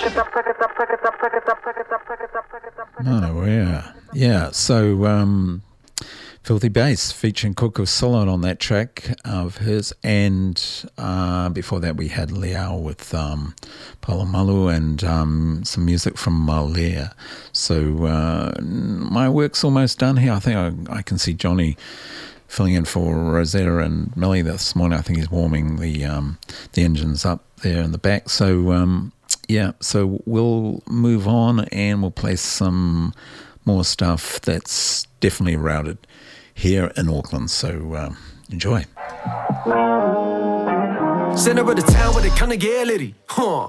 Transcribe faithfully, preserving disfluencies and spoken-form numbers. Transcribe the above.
Oh, yeah. Yeah, so um, Filthy Bass featuring Coco Solid on that track of his, and uh, before that we had Liao with um, Palomalu and um, some music from Malaya. So uh, my work's almost done here. I think I, I can see Johnny filling in for Rosetta and Millie this morning. I think he's warming the um, the engines up there in the back. So um, yeah, so we'll move on and we'll play some more stuff that's definitely routed here in Auckland. So um, enjoy. Center of the town where they come to get litty, huh?